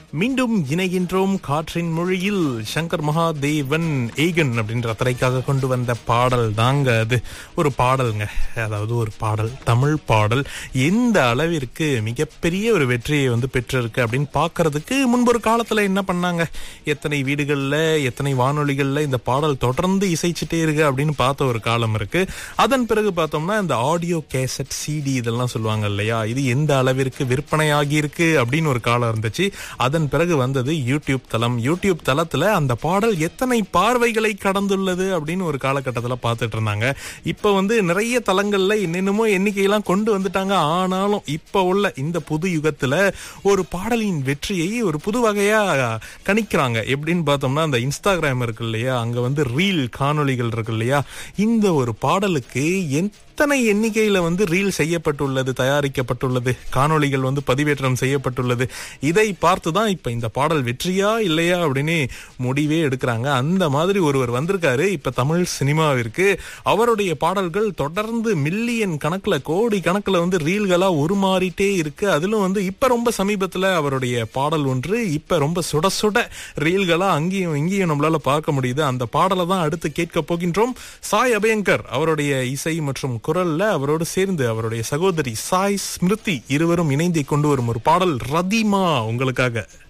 மீண்டும் இணைகின்றோம் காற்றின் மொழியில். சங்கர் மகாதேவன் ஏகன் அப்படின்ற திரைக்காக கொண்டு வந்த பாடல் தாங்க அது. ஒரு பாடல்ங்க, அதாவது ஒரு பாடல், தமிழ் பாடல் எந்த அளவிற்கு மிகப்பெரிய ஒரு வெற்றியை பெற்றிருக்கு அப்படின்னு பார்க்கறதுக்கு முன்பு ஒரு காலத்துல என்ன பண்ணாங்க, எத்தனை வீடுகள்ல எத்தனை வானொலிகள்ல இந்த பாடல் தொடர்ந்து இசைச்சிட்டே இருக்கு அப்படின்னு பார்த்த ஒரு காலம் இருக்கு. அதன் பிறகு பார்த்தோம்னா இந்த ஆடியோ கேசட், சிடி இதெல்லாம் சொல்லுவாங்க இல்லையா, இது எந்த அளவிற்கு விற்பனை ஆகி இருக்கு அப்படின்னு ஒரு காலம் இருந்துச்சு. அதன் பிறகு வந்தது யூடியூப் தளம். யூடியூப் தளத்துல அந்த பாடல் எத்தனை பார்வைகளை கடந்துள்ளது அப்படின்னு ஒரு காலகட்டத்துல பார்த்துட்டு இருந்தாங்க. இப்ப நிறைய தளங்கள்ல என்னென்னமோ எண்ணிக்கையெல்லாம் கொண்டு வந்துட்டாங்க. ஆனாலும் இப்ப உள்ள இந்த புது யுகத்துல ஒரு பாடலின் வெற்றியை ஒரு புது வகையா கணிக்கிறாங்க. எப்படின்னு பார்த்தோம்னா அந்த இன்ஸ்டாகிராம் இருக்கு இல்லையா, அங்க ரீல் காணொளிகள் இருக்கு இல்லையா, இந்த ஒரு பாடலுக்கு எத்தனை எண்ணிக்கையில ரீல் செய்யப்பட்டுள்ளது, தயாரிக்கப்பட்டுள்ளது, காணொளிகள் பதிவேற்றம் செய்யப்பட்டுள்ளது, இதை பார்த்துதான் இப்ப இந்த பாடல் வெற்றியா இல்லையா அப்படின்னு முடிவே எடுக்கிறாங்க. அந்த மாதிரி ஒருவர் வந்திருக்காரு இப்ப தமிழ் சினிமாவிற்கு. அவருடைய பாடல்கள் தொடர்ந்து மில்லியன் கணக்குல, கோடி கணக்குல ரீல்களா உருமாறிட்டே இருக்கு. அதிலும் இப்ப ரொம்ப சமீபத்துல அவருடைய பாடல் ஒன்று இப்ப ரொம்ப சுட சுட ரீல்களா அங்கேயும் இங்கேயும் நம்மளால பார்க்க முடியுது. அந்த பாடலை தான் அடுத்து கேட்க போகின்றோம். சாய் அபயங்கர் அவருடைய இசை மற்றும் குரல்ல அவரோடு சேர்ந்து அவருடைய சகோதரி சாய் ஸ்மிருதி இருவரும் இணைந்து கொண்டு வரும் ஒரு பாடல் ரதிமா உங்களுக்காக.